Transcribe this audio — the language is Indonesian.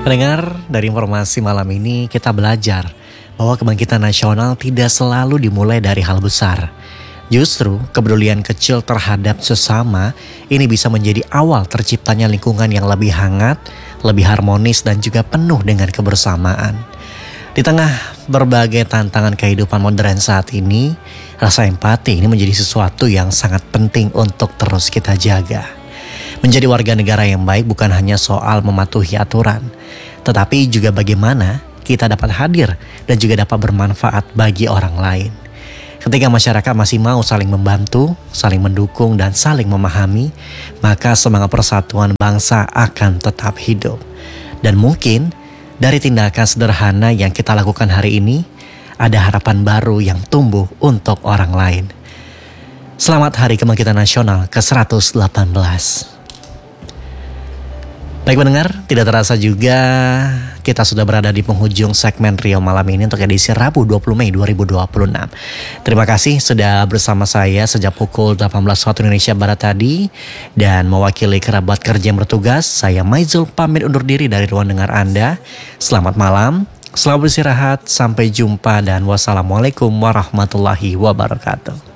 Pendengar, dari informasi malam ini kita belajar bahwa kebangkitan nasional tidak selalu dimulai dari hal besar. Justru kepedulian kecil terhadap sesama ini bisa menjadi awal terciptanya lingkungan yang lebih hangat, lebih harmonis dan juga penuh dengan kebersamaan. Di tengah berbagai tantangan kehidupan modern saat ini, rasa empati ini menjadi sesuatu yang sangat penting untuk terus kita jaga. Menjadi warga negara yang baik bukan hanya soal mematuhi aturan, tetapi juga bagaimana kita dapat hadir dan juga dapat bermanfaat bagi orang lain. Ketika masyarakat masih mau saling membantu, saling mendukung dan saling memahami, maka semangat persatuan bangsa akan tetap hidup. Dan mungkin dari tindakan sederhana yang kita lakukan hari ini, ada harapan baru yang tumbuh untuk orang lain. Selamat Hari Kebangkitan Nasional ke-118. Baik pendengar, tidak terasa juga kita sudah berada di penghujung segmen Rio Malam ini untuk edisi Rabu 20 Mei 2026. Terima kasih sudah bersama saya sejak pukul 18 waktu Indonesia Barat tadi. Dan mewakili kerabat kerja yang bertugas, saya Maizul pamit undur diri dari ruang dengar Anda. Selamat malam, selamat beristirahat, sampai jumpa dan wassalamualaikum warahmatullahi wabarakatuh.